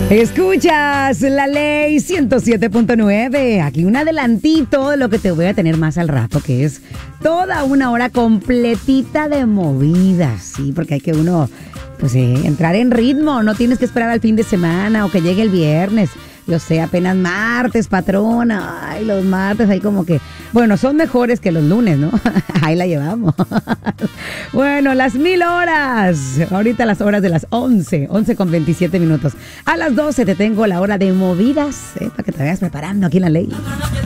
Escuchas la ley 107.9. Aquí un adelantito de lo que te voy a tener más al rato, que es toda una hora completita de movidas, sí, porque hay que uno, pues, entrar en ritmo. No tienes que esperar al fin de semana o que llegue el viernes. Yo sé, apenas martes, patrona. Ay, los martes ahí como que, bueno, son mejores que los lunes, ¿no? Ahí la llevamos. Bueno, las 1000 horas. Ahorita las horas de las 11 con 27 minutos. A las 12 te tengo la hora de movidas, para que te vayas preparando aquí en la ley.